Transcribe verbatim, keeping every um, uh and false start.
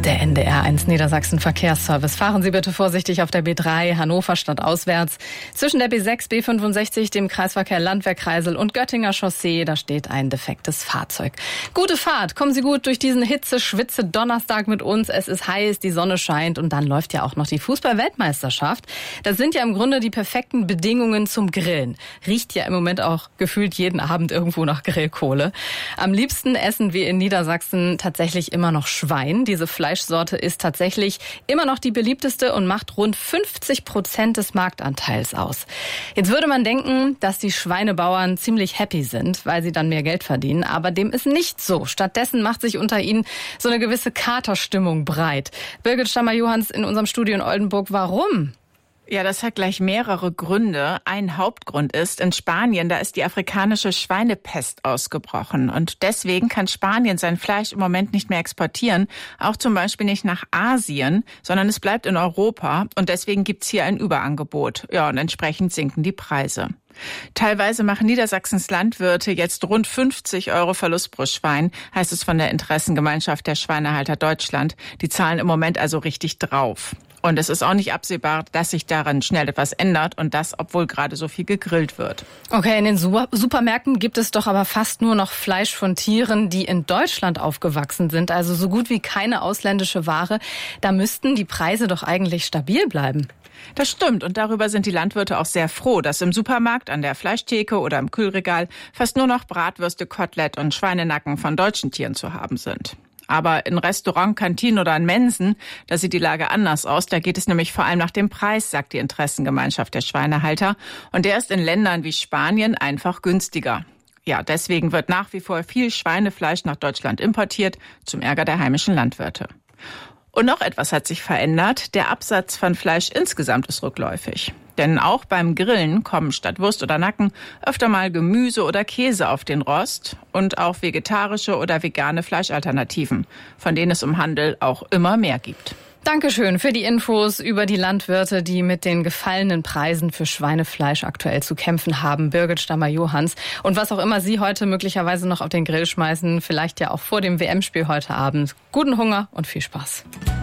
Der N D R eins Niedersachsen Verkehrsservice. Fahren Sie bitte vorsichtig auf der B drei Hannover stadtauswärts. Zwischen der B sechs, B fünfundsechzig, dem Kreisverkehr Landwehr-Kreisel und Göttinger Chaussee, da steht ein defektes Fahrzeug. Gute Fahrt. Kommen Sie gut durch diesen Hitze-Schwitze-Donnerstag mit uns. Es ist heiß, die Sonne scheint und dann läuft ja auch noch die Fußball-Weltmeisterschaft. Das sind ja im Grunde die perfekten Bedingungen zum Grillen. Riecht ja im Moment auch gefühlt jeden Abend irgendwo nach Grillkohle. Am liebsten essen wir in Niedersachsen tatsächlich immer noch Schwein. Diese Fleischsorte ist tatsächlich immer noch die beliebteste und macht rund fünfzig Prozent des Marktanteils aus. Jetzt würde man denken, dass die Schweinebauern ziemlich happy sind, weil sie dann mehr Geld verdienen. Aber dem ist nicht so. Stattdessen macht sich unter ihnen so eine gewisse Katerstimmung breit. Birgit Stammer-Johans in unserem Studio in Oldenburg. Warum? Ja, das hat gleich mehrere Gründe. Ein Hauptgrund ist, in Spanien, da ist die afrikanische Schweinepest ausgebrochen. Und deswegen kann Spanien sein Fleisch im Moment nicht mehr exportieren, auch zum Beispiel nicht nach Asien, sondern es bleibt in Europa. Und deswegen gibt's hier ein Überangebot. Ja, und entsprechend sinken die Preise. Teilweise machen Niedersachsens Landwirte jetzt rund fünfzig Euro Verlust pro Schwein, heißt es von der Interessengemeinschaft der Schweinehalter Deutschland. Die zahlen im Moment also richtig drauf. Und es ist auch nicht absehbar, dass sich daran schnell etwas ändert und das, obwohl gerade so viel gegrillt wird. Okay, in den Supermärkten gibt es doch aber fast nur noch Fleisch von Tieren, die in Deutschland aufgewachsen sind. Also so gut wie keine ausländische Ware. Da müssten die Preise doch eigentlich stabil bleiben. Das stimmt und darüber sind die Landwirte auch sehr froh, dass im Supermarkt, an der Fleischtheke oder im Kühlregal fast nur noch Bratwürste, Kotelett und Schweinenacken von deutschen Tieren zu haben sind. Aber in Restaurant, Kantinen oder in Mensen, da sieht die Lage anders aus. Da geht es nämlich vor allem nach dem Preis, sagt die Interessengemeinschaft der Schweinehalter. Und der ist in Ländern wie Spanien einfach günstiger. Ja, deswegen wird nach wie vor viel Schweinefleisch nach Deutschland importiert, zum Ärger der heimischen Landwirte. Und noch etwas hat sich verändert. Der Absatz von Fleisch insgesamt ist rückläufig. Denn auch beim Grillen kommen statt Wurst oder Nacken öfter mal Gemüse oder Käse auf den Rost und auch vegetarische oder vegane Fleischalternativen, von denen es im Handel auch immer mehr gibt. Dankeschön für die Infos über die Landwirte, die mit den gefallenen Preisen für Schweinefleisch aktuell zu kämpfen haben. Birgit Stammer-Johans. Und was auch immer Sie heute möglicherweise noch auf den Grill schmeißen, vielleicht ja auch vor dem W M-Spiel heute Abend. Guten Hunger und viel Spaß.